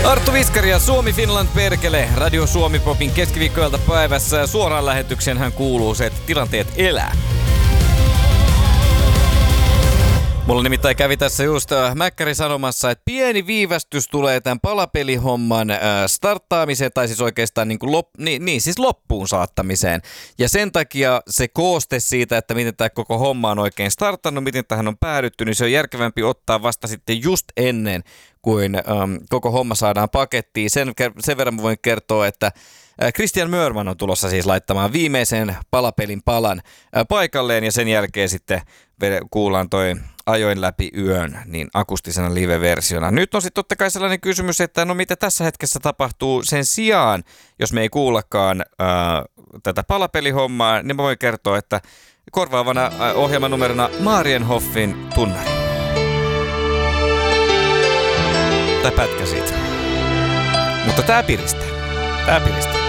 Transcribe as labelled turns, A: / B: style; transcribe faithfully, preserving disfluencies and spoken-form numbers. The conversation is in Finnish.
A: Arttu Viskari ja Suomi Finland perkele. Radio Suomi Popin keskiviikkoilta päivässä. Suoraan lähetykseen hän kuuluu se, että tilanteet elää. Mulla nimittäin kävi tässä just äh, Mäkkäri sanomassa, että pieni viivästys tulee tämän palapelihomman äh, starttaamiseen, tai siis oikeastaan niin, kuin lop, niin, niin siis loppuun saattamiseen. Ja sen takia se kooste siitä, että miten tämä koko homma on oikein startannut, miten tähän on päädytty, niin se on järkevämpi ottaa vasta sitten just ennen, kuin ähm, koko homma saadaan pakettiin. Sen, sen verran mä voin kertoa, että äh, Christian Mörman on tulossa siis laittamaan viimeisen palapelin palan äh, paikalleen, ja sen jälkeen sitten kuullaan toi Ajoin läpi yön, niin akustisena live-versiona. Nyt on sitten totta kai sellainen kysymys, että no mitä tässä hetkessä tapahtuu sen sijaan, jos me ei kuullakaan ää, tätä palapelihommaa, niin mä voin kertoa, että korvaavana ää, ohjelmanumerona Marienhoffin tunnari. Tai pätkä siitä. Mutta tää piristää. Tää piristää.